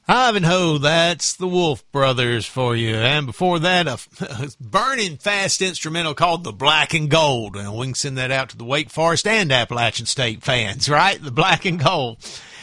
Ivanhoe, that's the Wolf Brothers for you. And before that, a burning fast instrumental called The Black and Gold. And we can send that out to the Wake Forest and Appalachian State fans, right? The Black and Gold.